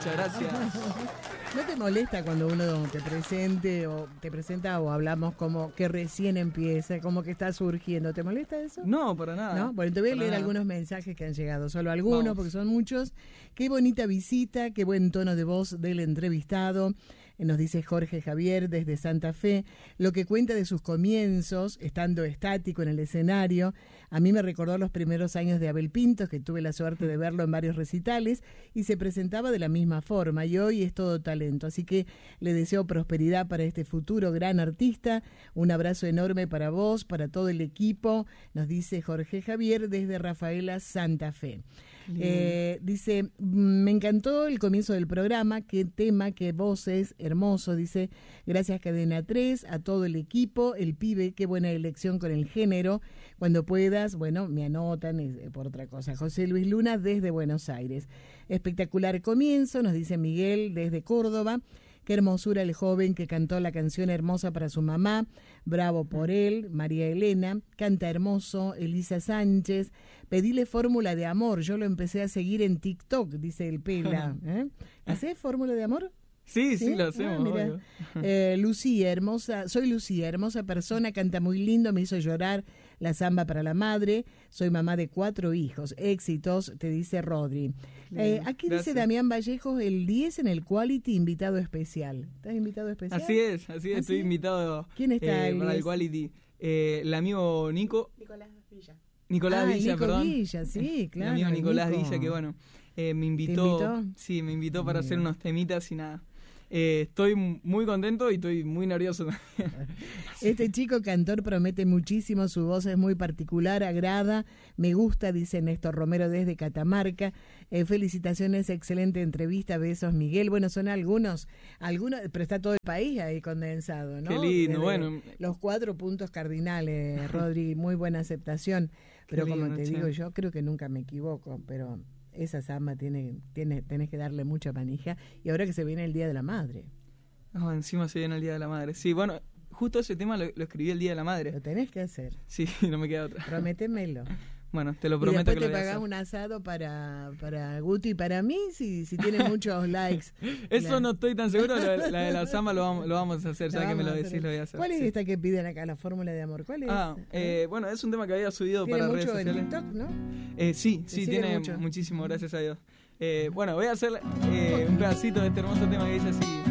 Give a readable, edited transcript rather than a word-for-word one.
muchas gracias. ¿No te molesta cuando uno te presenta o hablamos como que recién empieza, como que está surgiendo? ¿Te molesta eso? No, para nada. ¿No? Bueno, te voy a leer nada. algunos mensajes que han llegado, solo algunos, Vamos. porque son muchos. Qué bonita visita, qué buen tono de voz del entrevistado. Nos dice Jorge Javier desde Santa Fe, lo que cuenta de sus comienzos, estando estático en el escenario. A mí me recordó los primeros años de Abel Pintos, que tuve la suerte de verlo en varios recitales, y se presentaba de la misma forma, y hoy es todo talento. Así que le deseo prosperidad para este futuro gran artista. Un abrazo enorme para vos, para todo el equipo, nos dice Jorge Javier desde Rafaela, Santa Fe. Dice, me encantó el comienzo del programa, qué tema, qué voces, hermoso, dice, gracias Cadena 3, a todo el equipo, el pibe, qué buena elección con el género, cuando puedas, bueno, me anotan por otra cosa. José Luis Luna desde Buenos Aires, espectacular comienzo, nos dice Miguel desde Córdoba. Qué hermosura el joven que cantó la canción hermosa para su mamá, bravo por él. María Elena, canta hermoso. Elisa Sánchez, pedile fórmula de amor, yo lo empecé a seguir en TikTok, dice el Pela. ¿Hacés fórmula de amor? Sí, lo hacemos. Mira. Lucía, hermosa, soy Lucía, hermosa persona, canta muy lindo, me hizo llorar la samba para la madre, soy mamá de 4 hijos, éxitos, te dice Rodri. Aquí gracias. Dice Damián Vallejos, el 10 en el Quality, invitado especial. ¿Estás invitado especial? Así es, estoy invitado. ¿Quién está para el 10? Quality. El amigo Nicolás Villa. Nicolás Villa, Nico perdón. Villa, sí, claro. El amigo Nicolás Nico. Villa, que bueno, me invitó. Sí, me invitó para hacer unos temitas y nada. Estoy muy contento y estoy muy nervioso también. Este chico cantor promete muchísimo, su voz es muy particular, agrada, me gusta, dice Néstor Romero desde Catamarca. Felicitaciones, excelente entrevista, besos Miguel. Bueno, son algunos, pero está todo el país ahí condensado, ¿no? Qué lindo, Desde bueno. Los 4 puntos cardinales, Rodri, muy buena aceptación, pero lindo, como te che. digo, yo creo que nunca me equivoco, pero esa samba tenés que darle mucha manija, y ahora que se viene el Día de la Madre. Encima se viene el Día de la Madre. Sí, bueno, justo ese tema lo escribí el Día de la Madre. Lo tenés que hacer. Sí, no me queda otra. Prométemelo. Bueno, te lo Y prometo después que lo te voy a pagás hacer. un asado para Guti y para mí, si tiene muchos likes. Eso Claro. no estoy tan seguro, la de la samba lo vamos a hacer, ya que me lo decís lo voy a hacer. ¿Cuál es sí. esta que piden acá, la fórmula de amor? ¿Cuál es? Bueno, es un tema que había subido ¿Tiene para redes mucho en sociales. TikTok, no? Sí, sigue tiene mucho. muchísimo, gracias a Dios. Bueno, voy a hacer un pedacito de este hermoso tema que dice así.